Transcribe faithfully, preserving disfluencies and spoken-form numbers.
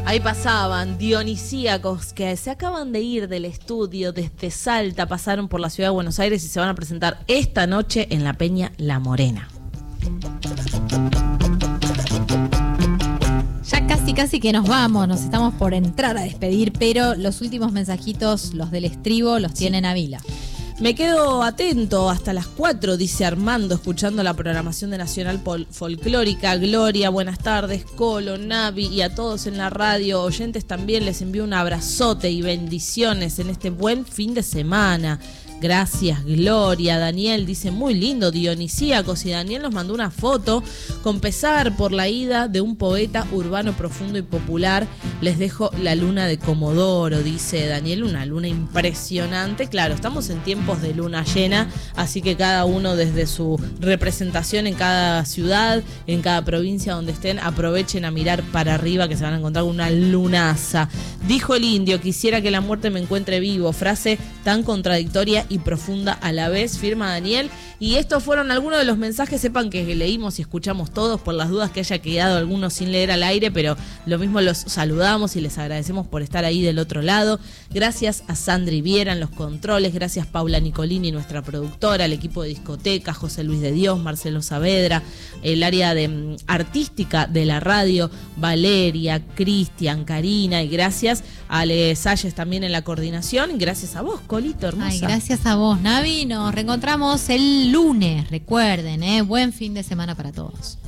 Ahí pasaban Dionisíacos, que se acaban de ir del estudio desde Salta, pasaron por la ciudad de Buenos Aires y se van a presentar esta noche en la Peña La Morena. Ya casi casi que nos vamos, nos estamos por entrar a despedir, pero los últimos mensajitos, los del estribo, los tienen a Vila. Me quedo atento hasta las cuatro, dice Armando, escuchando la programación de Nacional Pol- Folclórica. Gloria, buenas tardes, Colo, Navi y a todos en la radio, oyentes también, les envío un abrazote y bendiciones en este buen fin de semana. Gracias, Gloria. Daniel dice, muy lindo, Dionisíacos, y Daniel nos mandó una foto con pesar por la ida de un poeta urbano profundo y popular. Les dejo la luna de Comodoro, dice Daniel, una luna impresionante. Claro, estamos en tiempos de luna llena, así que cada uno desde su representación en cada ciudad, en cada provincia donde estén, aprovechen a mirar para arriba que se van a encontrar una lunaza. Dijo el indio, quisiera que la muerte me encuentre vivo, frase tan contradictoria y profunda a la vez, firma Daniel. Y estos fueron algunos de los mensajes, sepan que leímos y escuchamos todos, por las dudas que haya quedado algunos sin leer al aire, pero lo mismo los saludamos y les agradecemos por estar ahí del otro lado. Gracias a Sandri Viera en los controles, gracias Paula Nicolini, nuestra productora, el equipo de discoteca, José Luis de Dios, Marcelo Saavedra, el área de um, artística de la radio, Valeria, Cristian, Karina, y gracias a Ale Salles también en la coordinación. Gracias a vos, Colito, hermosa. Ay, gracias a vos, Navi. Nos reencontramos el lunes, recuerden, ¿eh? Buen fin de semana para todos.